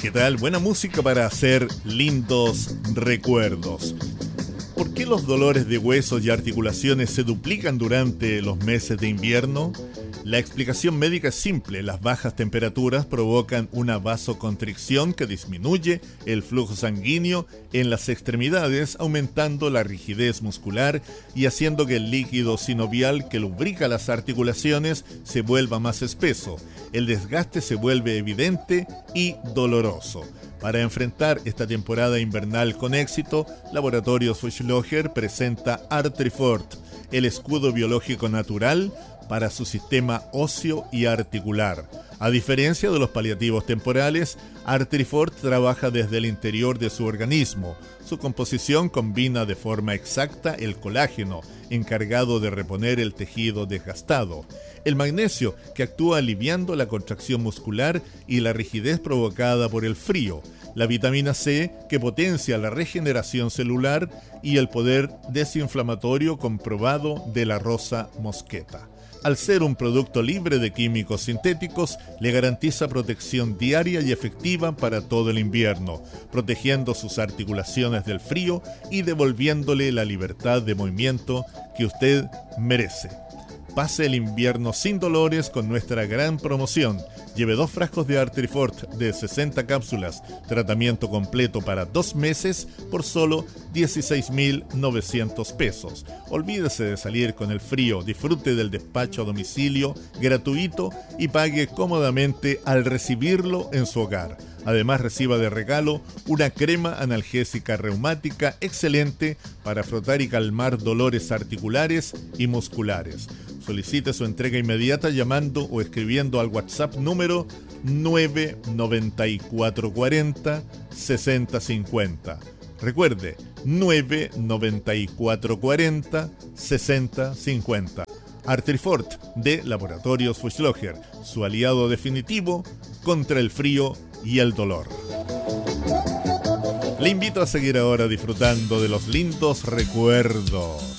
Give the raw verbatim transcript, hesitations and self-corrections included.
¿Qué tal? Buena música para hacer lindos recuerdos. ¿Por qué los dolores de huesos y articulaciones se duplican durante los meses de invierno? La explicación médica es simple. Las bajas temperaturas provocan una vasoconstricción que disminuye el flujo sanguíneo en las extremidades, aumentando la rigidez muscular y haciendo que el líquido sinovial que lubrica las articulaciones se vuelva más espeso. El desgaste se vuelve evidente y doloroso. Para enfrentar esta temporada invernal con éxito, Laboratorios Fuchslocher presenta Artrifort, el escudo biológico natural para su sistema óseo y articular. A diferencia de los paliativos temporales, Artrifort trabaja desde el interior de su organismo. Su composición combina de forma exacta el colágeno, encargado de reponer el tejido desgastado, el magnesio, que actúa aliviando la contracción muscular y la rigidez provocada por el frío, la vitamina C, que potencia la regeneración celular, y el poder desinflamatorio comprobado de la rosa mosqueta. Al ser un producto libre de químicos sintéticos, le garantiza protección diaria y efectiva para todo el invierno, protegiendo sus articulaciones del frío y devolviéndole la libertad de movimiento que usted merece. Pase el invierno sin dolores con nuestra gran promoción. Lleve dos frascos de Artrifort de sesenta cápsulas, tratamiento completo para dos meses por solo dieciséis mil novecientos pesos. Olvídese de salir con el frío, disfrute del despacho a domicilio gratuito y pague cómodamente al recibirlo en su hogar. Además, reciba de regalo una crema analgésica reumática excelente para frotar y calmar dolores articulares y musculares. Solicite su entrega inmediata llamando o escribiendo al WhatsApp número nueve nueve cuatro cuatro cero seis cero cinco cero. Recuerde, nueve nueve cuatro cuatro cero seis cero cinco cero. Artrifort de Laboratorios Fuchslocher, su aliado definitivo contra el frío y el dolor. Le invito a seguir ahora disfrutando de los lindos recuerdos.